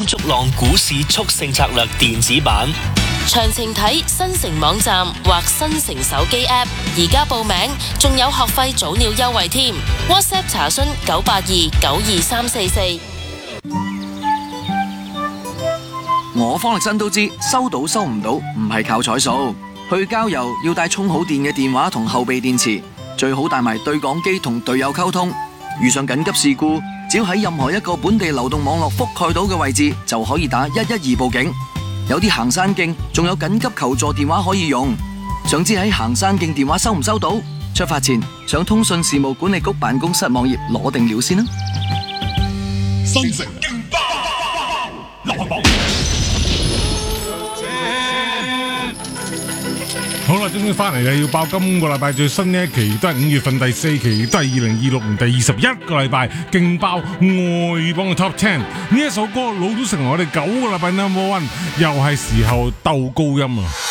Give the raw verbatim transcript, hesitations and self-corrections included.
風逐浪股市速勝策略電子版。 詳情睇新城網站或新城手機 App， 而家報名仲有學費早鳥優惠添。WhatsApp 查詢九八二九二三四四。 我方力申都知，收到收唔到唔係靠彩數，去郊遊要帶充好電嘅電話同後備電池，最好帶埋對講機同隊友溝通。遇上緊急事故，只要喺任何一個本地流動網絡覆蓋到嘅位置，就可以打一一二報警。有啲行山徑仲有緊急求助電話可以用。想知喺行山徑電話收唔收到？出發前上通訊事務管理局辦公室網頁攞定料先啦。 新城勁爆流行榜。 好啦，終於翻嚟啦！要爆今個禮拜最新呢一期，都係五月份第四期，都係二零二六年第二十一個禮拜，勁爆外語榜嘅 Top Ten。呢一首歌老都成為我哋九個禮拜 Number One，又係時候鬥高音啊！